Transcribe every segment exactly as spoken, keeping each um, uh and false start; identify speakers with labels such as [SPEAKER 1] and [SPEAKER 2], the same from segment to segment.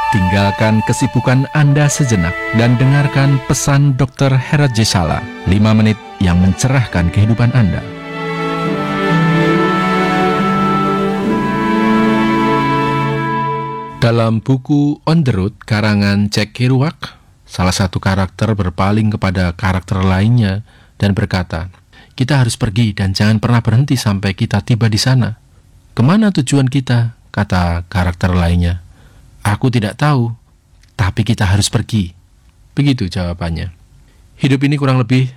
[SPEAKER 1] Tinggalkan kesibukan Anda sejenak dan dengarkan pesan dokter Herat Jesala, lima menit yang mencerahkan kehidupan Anda. Dalam buku On the Road karangan Jack Kerouac, salah satu karakter berpaling kepada karakter lainnya dan berkata, "Kita harus pergi dan jangan pernah berhenti sampai kita tiba di sana." "Kemana tujuan kita?" kata karakter lainnya. "Aku tidak tahu, tapi kita harus pergi." Begitu jawabannya. Hidup ini kurang lebih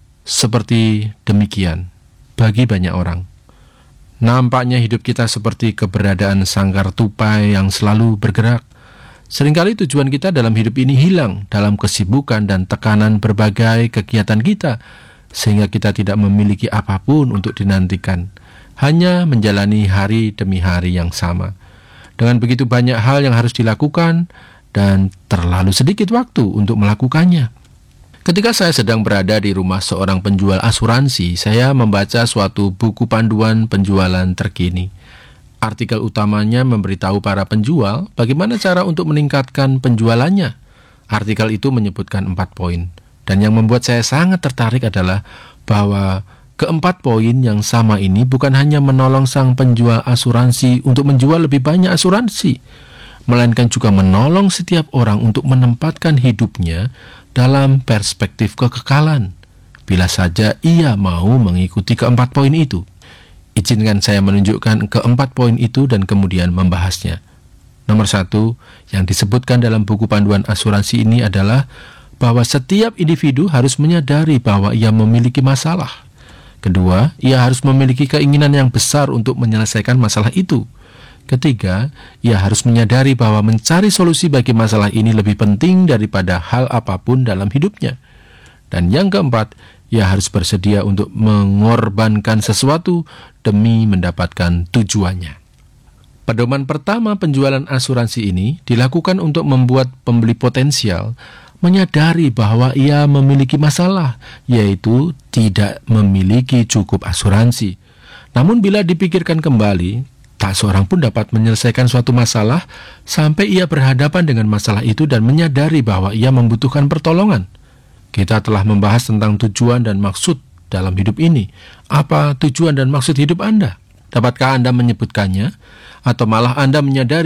[SPEAKER 1] seperti demikian bagi banyak orang. Nampaknya hidup kita seperti keberadaan sangkar tupai yang selalu bergerak. Seringkali tujuan kita dalam hidup ini hilang dalam kesibukan dan tekanan berbagai kegiatan kita, sehingga kita tidak memiliki apapun untuk dinantikan, hanya menjalani hari demi hari yang sama. Dengan begitu banyak hal yang harus dilakukan dan terlalu sedikit waktu untuk melakukannya. Ketika saya sedang berada di rumah seorang penjual asuransi, saya membaca suatu buku panduan penjualan terkini. Artikel utamanya memberitahu para penjual bagaimana cara untuk meningkatkan penjualannya. Artikel itu menyebutkan empat poin. Dan yang membuat saya sangat tertarik adalah bahwa keempat poin yang sama ini bukan hanya menolong sang penjual asuransi untuk menjual lebih banyak asuransi, melainkan juga menolong setiap orang untuk menempatkan hidupnya dalam perspektif kekekalan, bila saja ia mau mengikuti keempat poin itu. Izinkan saya menunjukkan keempat poin itu dan kemudian membahasnya. Nomor satu, yang disebutkan dalam buku panduan asuransi ini adalah bahwa setiap individu harus menyadari bahwa ia memiliki masalah. Kedua, ia harus memiliki keinginan yang besar untuk menyelesaikan masalah itu. Ketiga, ia harus menyadari bahwa mencari solusi bagi masalah ini lebih penting daripada hal apapun dalam hidupnya. Dan yang keempat, ia harus bersedia untuk mengorbankan sesuatu demi mendapatkan tujuannya. Pedoman pertama penjualan asuransi ini dilakukan untuk membuat pembeli potensial menyadari bahwa ia memiliki masalah, yaitu tidak memiliki cukup asuransi. Namun bila dipikirkan kembali, tak seorang pun dapat menyelesaikan suatu masalah sampai ia berhadapan dengan masalah itu dan menyadari bahwa ia membutuhkan pertolongan. Kita telah membahas tentang tujuan dan maksud dalam hidup ini. Apa tujuan dan maksud hidup Anda? Dapatkah Anda menyebutkannya? Atau malah Anda menyadari